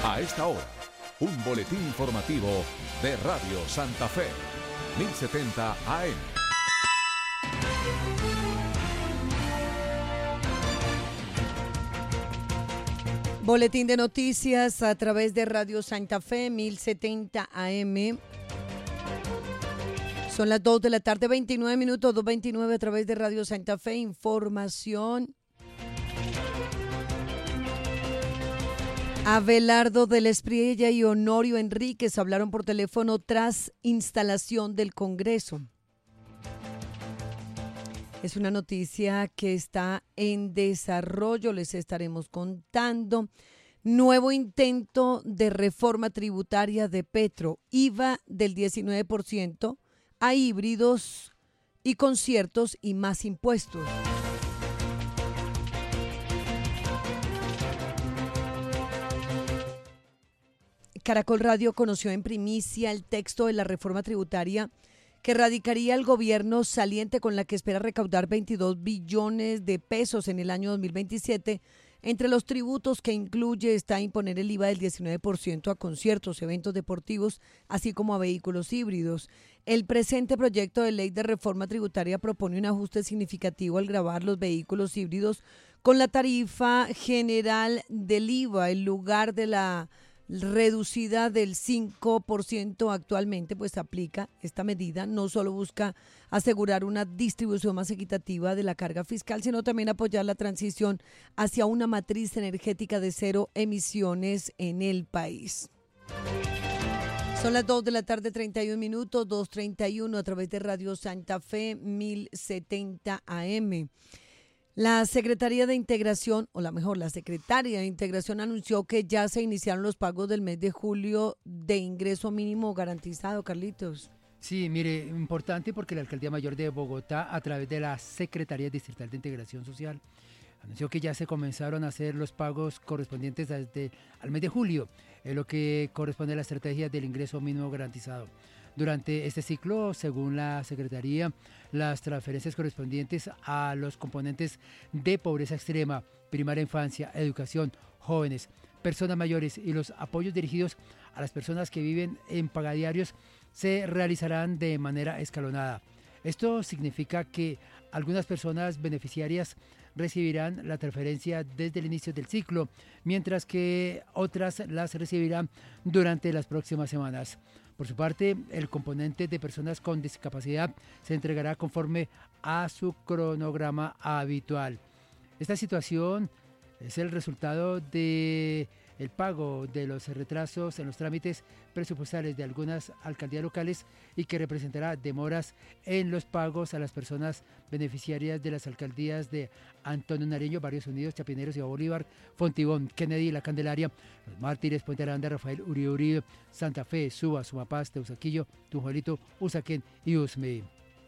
A esta hora, un boletín informativo de Radio Santa Fe, 1070 AM. Boletín de noticias a través de Radio Santa Fe, 1070 AM. Son las 2 de la tarde, 29 minutos, 2:29 a través de Radio Santa Fe. Información. Abelardo del Espriella y Honorio Enríquez hablaron por teléfono tras instalación del Congreso. Es una noticia que está en desarrollo, les estaremos contando. Nuevo intento de reforma tributaria de Petro, IVA del 19% a híbridos y conciertos y más impuestos. Caracol Radio conoció en primicia el texto de la reforma tributaria que radicaría el gobierno saliente, con la que espera recaudar 22 billones de pesos en el año 2027. Entre los tributos que incluye está imponer el IVA del 19% a conciertos, eventos deportivos, así como a vehículos híbridos. El presente proyecto de ley de reforma tributaria propone un ajuste significativo al gravar los vehículos híbridos con la tarifa general del IVA en lugar de la reducida del 5% actualmente, pues aplica esta medida. No solo busca asegurar una distribución más equitativa de la carga fiscal, sino también apoyar la transición hacia una matriz energética de cero emisiones en el país. Son las 2 de la tarde, 31 minutos, 2:31 a través de Radio Santa Fe, 1070 AM. La Secretaría de Integración, o la Secretaria de Integración anunció que ya se iniciaron los pagos del mes de julio de ingreso mínimo garantizado, Carlitos. Sí, mire, importante porque la Alcaldía Mayor de Bogotá, a través de la Secretaría Distrital de Integración Social, anunció que ya se comenzaron a hacer los pagos correspondientes al mes de julio, en lo que corresponde a la estrategia del ingreso mínimo garantizado. Durante este ciclo, según la Secretaría, las transferencias correspondientes a los componentes de pobreza extrema, primaria infancia, educación, jóvenes, personas mayores y los apoyos dirigidos a las personas que viven en pagadiarios se realizarán de manera escalonada. Esto significa que algunas personas beneficiarias recibirán la transferencia desde el inicio del ciclo, mientras que otras las recibirán durante las próximas semanas. Por su parte, el componente de personas con discapacidad se entregará conforme a su cronograma habitual. Esta situación es el resultado de el pago de los retrasos en los trámites presupuestales de algunas alcaldías locales y que representará demoras en los pagos a las personas beneficiarias de las alcaldías de Antonio Nariño, Barrios Unidos, Chapinero, Ciudad Bolívar, Fontibón, Kennedy, La Candelaria, Los Mártires, Puente Aranda, Rafael Uribe, Santa Fe, Suba, Sumapaz, Teusaquillo, Tunjuelito, Usaquén y Usme.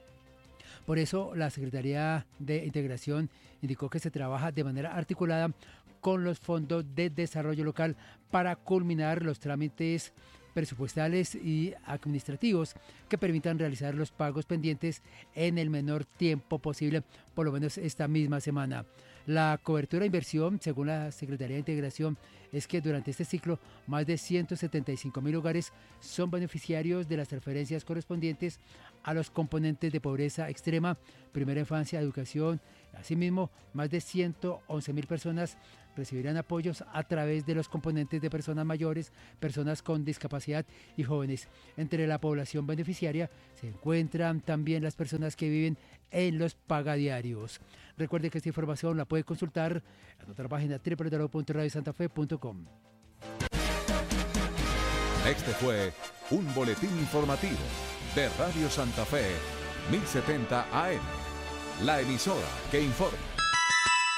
Por eso, la Secretaría de Integración indicó que se trabaja de manera articulada con los fondos de desarrollo local para culminar los trámites presupuestales y administrativos que permitan realizar los pagos pendientes en el menor tiempo posible, por lo menos esta misma semana. La cobertura de inversión, según la Secretaría de Integración, es que durante este ciclo más de 175.000 hogares son beneficiarios de las transferencias correspondientes a los componentes de pobreza extrema, primera infancia, educación. Asimismo, más de 111.000 personas recibirán apoyos a través de los componentes de personas mayores, personas con discapacidad y jóvenes. Entre la población beneficiaria se encuentran también las personas que viven en los pagadiarios. Recuerde que esta información la puede consultar en nuestra página www.radiosantafe.com. Este fue un boletín informativo de Radio Santa Fe, 1070 AM, la emisora que informa.